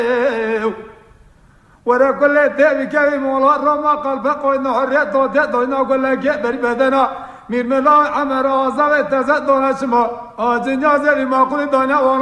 ورا كل تابي كريم والله ما قلب قوي حريت ودنا وقول لك يقبل بدنا مير ملا عمر وزاوية تزدنا شما أجنازي ما قلت دنا